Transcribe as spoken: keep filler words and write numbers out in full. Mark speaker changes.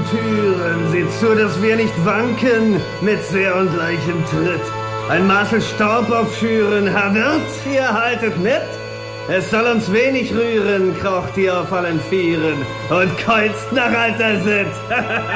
Speaker 1: offenen Türen, seht zu, dass wir nicht wanken mit sehr und gleichem Tritt. Ein Maßel Staub aufschüren, Herr Wirt, ihr haltet mit? Es soll uns wenig rühren, kraucht ihr auf allen Vieren und keuzt nach alter Sitt.